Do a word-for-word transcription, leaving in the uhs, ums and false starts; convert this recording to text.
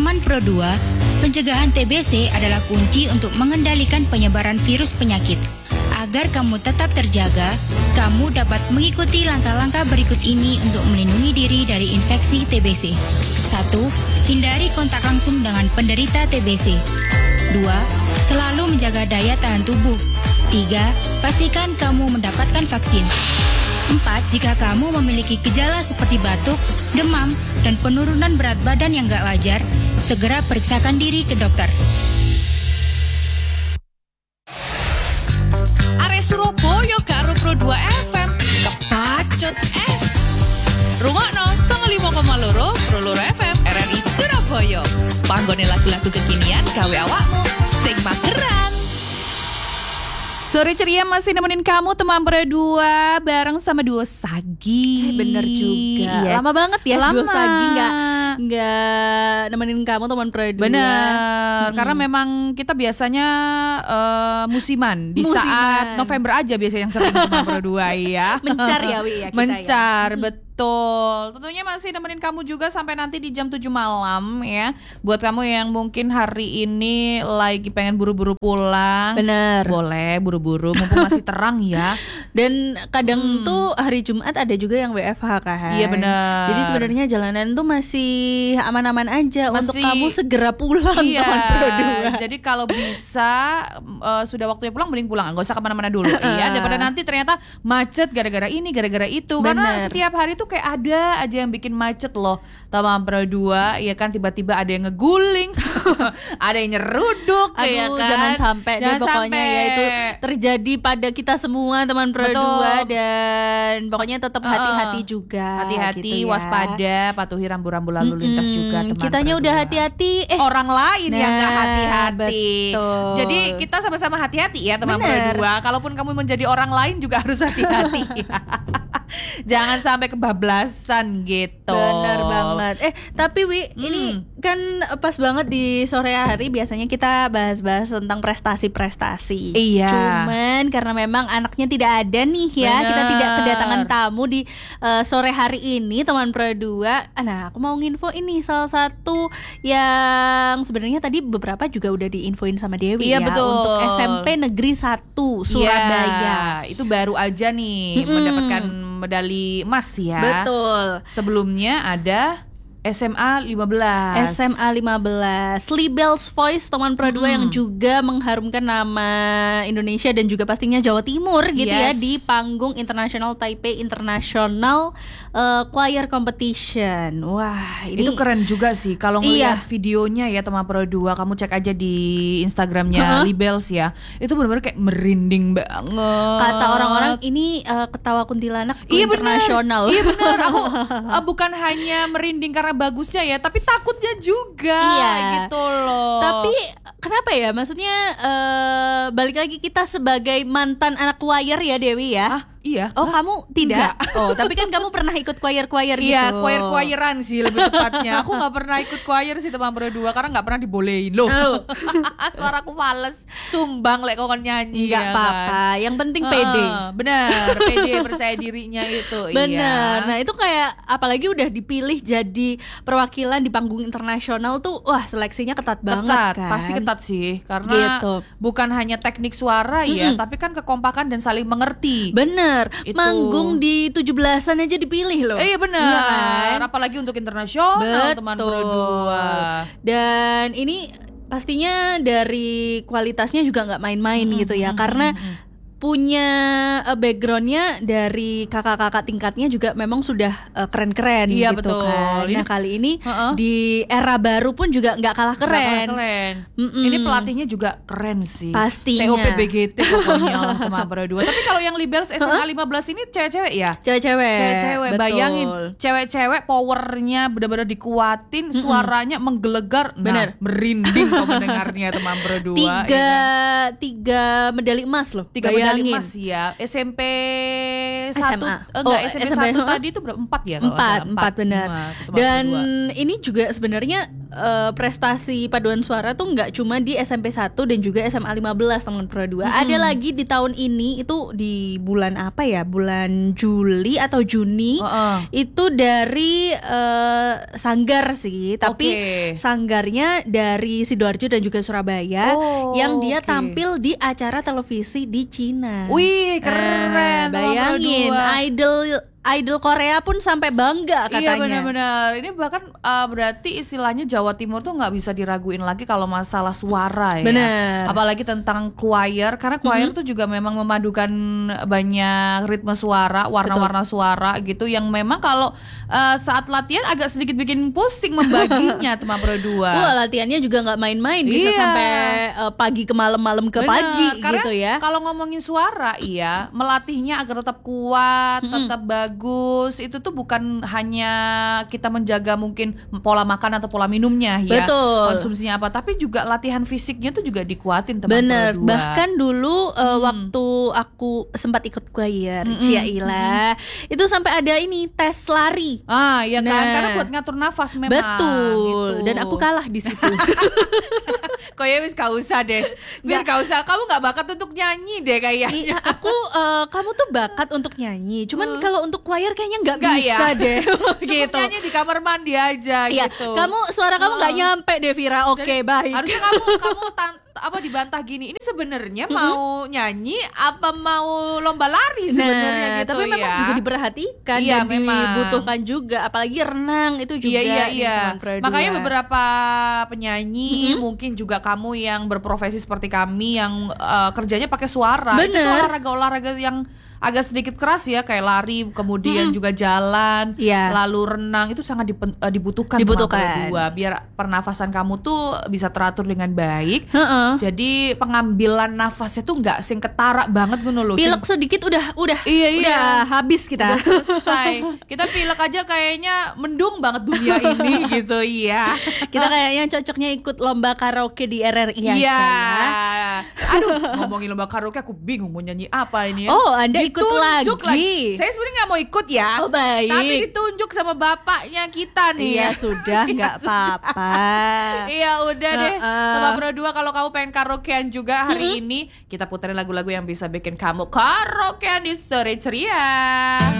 Teman Pro dua, pencegahan T B C adalah kunci untuk mengendalikan penyebaran virus penyakit. Agar kamu tetap terjaga, kamu dapat mengikuti langkah-langkah berikut ini untuk melindungi diri dari infeksi T B C. satu. Hindari kontak langsung dengan penderita T B C. dua. Selalu menjaga daya tahan tubuh. tiga. Pastikan kamu mendapatkan vaksin. empat. Jika kamu memiliki gejala seperti batuk, demam, dan penurunan berat badan yang gak wajar, segera periksakan diri ke dokter. Are Surabaya karo Pro dua F M kepacut es. Rungokno sanga lima koma loro Pro dua F M R R I Surabaya. Panggone lagu-lagu kekinian gawe awakmu sing mageran. Sore ceria masih nemenin kamu teman Pro dua bareng sama Duo Sagi. Eh, bener juga. Iya. Lama banget ya Lama. Duo Sagi nggak nggak nemenin kamu teman Pro dua. Bener, hmm. karena memang kita biasanya uh, musiman di Musiman. saat November aja biasanya yang sering teman Pro dua ya. Mencar ya Wi ya kita Mencar, ya. betul. Betul, tentunya masih nemenin kamu juga sampai nanti di jam tujuh malam ya. Buat kamu yang mungkin hari ini lagi pengen buru-buru pulang, Bener. boleh buru-buru, mumpung masih terang ya. Dan kadang Hmm. tuh hari Jumat ada juga yang W F H kan. Iya benar. Jadi sebenarnya jalanan tuh masih aman-aman aja Masih- untuk kamu segera pulang Iya, teman Pro dua. jadi kalau bisa uh, sudah waktunya pulang mending pulang, nggak usah kemana-mana dulu. Iya, daripada nanti ternyata macet gara-gara ini, gara-gara itu. Karena Bener. setiap hari tuh kayak ada aja yang bikin macet loh, teman Pro dua. Ya kan, tiba-tiba ada yang ngeguling, ada yang nyeruduk, Aduh, ya kan. jangan sampai deh Jangan pokoknya sampai. ya itu terjadi pada kita semua teman Pro Betul. dua dan pokoknya tetap Uh-uh. hati-hati juga. Hati-hati, gitu ya. waspada, patuhi rambu-rambu lalu lintas Mm-mm. juga teman Kitanya Pro udah dua. hati-hati. Eh, Orang lain yang Nah, gak hati-hati. betul. Jadi kita sama-sama hati-hati ya teman Pro Bener. dua. Kalaupun kamu menjadi orang lain juga harus hati-hati. Jangan sampai kebablasan gitu. benar banget. Eh, tapi Wi, Hmm. ini kan pas banget di sore hari biasanya kita bahas-bahas tentang prestasi-prestasi. Iya. Cuman karena memang anaknya tidak ada nih ya, Bener. kita tidak kedatangan tamu di eh, sore hari ini teman Pro dua. Nah, aku mau nginfo ini salah satu yang sebenarnya tadi beberapa juga udah diinfoin sama Dewi Iya, ya betul. untuk S M P Negeri satu Surabaya. Iya, itu baru aja nih Mm-mm. mendapatkan medali emas ya. Betul. Sebelumnya ada S M A lima belas. S M A lima belas Libel's Voice teman Pro dua Hmm. yang juga mengharumkan nama Indonesia dan juga pastinya Jawa Timur gitu ya Yes. di panggung International Taipei International uh, Choir Competition. Wah, ini Itu keren juga sih kalau ngeliat Iya. videonya ya teman Pro dua. Kamu cek aja di Instagramnya Heeh. Libels ya. Itu benar-benar kayak merinding banget. kata orang-orang ini uh, ketawa kuntilanak Iya benar. internasional. Iya benar. Aku uh, bukan hanya merinding karena bagusnya ya, tapi takutnya juga Iya. gitu loh. Tapi kenapa ya? Maksudnya uh, balik lagi kita sebagai mantan anak choir ya Dewi ya. ah iya. Oh, Hah? kamu tidak? Enggak. Oh, tapi kan kamu pernah ikut choir-choir gitu. Iya, choir-choiran sih lebih tepatnya. Aku nggak pernah ikut choir sih teman Pro dua karena nggak pernah dibolehin loh. Oh. Suaraku males, sumbang lek kok nyanyi. Enggak ya apa-apa, kan? yang penting pede. Heeh, bener, pede percaya dirinya itu. Bener. Iya. Nah, itu kayak apalagi udah dipilih jadi perwakilan di panggung internasional tuh, wah seleksinya ketat banget ketat, kan. pasti ketat sih karena Gitu. bukan hanya teknik suara ya, Mm-mm. tapi kan kekompakan dan saling mengerti. Bener. Itu. Manggung di tujuh belasan aja dipilih loh. Eh, iya benar. Iya kan? Apalagi untuk internasional teman Pro Betul. dua. Dan ini pastinya dari kualitasnya juga nggak main-main Mm-mm, gitu ya, mm-mm, karena mm-mm. punya uh, backgroundnya dari kakak-kakak tingkatnya juga memang sudah uh, keren-keren Iya, gitu betul. kan. Nah Ini- kali ini Heeh. di era baru pun juga nggak kalah Nggak keren. kalah keren. Mm-mm. Ini pelatihnya juga keren sih. Pastinya. T O P B G T pokoknya lah teman Pro dua. Tapi kalau yang Libels S M A lima belas ini cewek-cewek ya? Cewek-cewek. Cewek-cewek, Betul. bayangin cewek-cewek powernya benar-benar dikuatin, suaranya menggelegar, nah, Bener. merinding kau mendengarnya teman Pro dua. Tiga ya kan? tiga medali emas loh. Tiga medali Bayangin. emas ya. S M P satu, S M A. eh, enggak Oh, S M P S M P satu heeh. tadi itu berapa? Empat ya? kalau nggak Empat, salah. empat benar. Nah, teman Pro Dan dua. ini juga sebenarnya uh, prestasi paduan suara tuh nggak cuma di S M P satu dan juga S M A lima belas teman Pro dua. Mm-hmm. Ada lagi di tahun ini itu di bulan apa ya? Bulan Juli atau Juni. Uh-uh. Itu dari uh, Sanggar sih, tapi Okay. Sanggarnya dari Sidoarjo dan juga Surabaya Oh, yang dia okay. tampil di acara televisi di Cina. Wih, keren. Nah, bayangin Nomor dua. idol idol Korea pun sampai bangga Iya katanya. benar-benar. Ini bahkan uh, berarti istilahnya Jawa Timur tuh nggak bisa diraguin lagi kalau masalah suara ya. Benar. Apalagi tentang choir, karena choir Mm-hmm. tuh juga memang memadukan banyak ritme suara, warna-warna suara gitu yang memang kalau uh, saat latihan agak sedikit bikin pusing membaginya teman Pro dua. Wah, latihannya juga nggak main-main, bisa Iya. sampai uh, pagi ke malam, malam ke Bener, pagi karena gitu ya. Kalau ngomongin suara, iya, melatihnya agar tetap kuat, Mm-mm. tetap bagus. Itu tuh bukan hanya kita menjaga mungkin pola makan atau pola minumnya ya, Betul. konsumsinya apa, tapi juga latihan fisiknya tuh juga dikuatin teman Bener, Pro dua. bahkan dulu uh, Hmm. waktu aku sempat ikut choir, Mm-mm, Cia Ila, itu sampai ada ini tes lari. Ah, iya kan, Nah. karena buat ngatur nafas memang. Betul, gitu. dan aku kalah di situ. Kok ya wis gak usah deh, biar gak usah. Kamu gak bakat untuk nyanyi deh kayaknya. Iya, aku uh, kamu tuh bakat untuk nyanyi, cuman Hmm. kalau untuk choir kayaknya nggak Nggak bisa ya? deh. Cukup gitu. nyanyi di kamar mandi aja Iya, gitu. kamu suara kamu nggak Oh. nyampe deh Vira. Oke, Jadi, baik. Harusnya kamu kamu tan- apa dibantah gini. Ini sebenarnya mau nyanyi apa mau lomba lari sebenarnya Nah, gitu tapi memang ya. juga diperhatikan Iya, dan memang. dibutuhkan juga, apalagi renang itu juga. Iya iya nih, iya. teman Pro Makanya dua. beberapa penyanyi, Mm-mm. mungkin juga kamu yang berprofesi seperti kami yang eh, kerjanya pakai suara. Itu tuh Bener. olahraga-olahraga yang agak sedikit keras ya, kayak lari, kemudian Mm-mm. juga jalan, Iya. lalu renang, itu sangat dipen- eh, dibutuhkan Dibutuhkan. teman Pro dua, biar pernafasan kamu tuh bisa teratur dengan baik. Heeh. Jadi pengambilan nafasnya tuh nggak sing ketara banget ngono loh. Pilek sedikit udah udah Iya, iya. udah habis kita. Udah selesai. Kita pilek aja kayaknya mendung banget dunia ini gitu. Iya. Kita kayaknya cocoknya ikut lomba karaoke di R R I aja Iya. ya. Aduh, ngomongin lomba karaoke aku bingung mau nyanyi apa ini ya. Oh, Anda ikut Ditunjuk lagi. Saya sebenarnya nggak mau ikut ya. Oh, baik. Tapi ditunjuk sama bapaknya kita nih Iya ya. sudah, nggak apa-apa. Iya udah deh. Heeh. Teman Pro dua, kalau kamu pengen karaokean juga hari ini, kita puterin lagu-lagu yang bisa bikin kamu karaokean di sore ceria.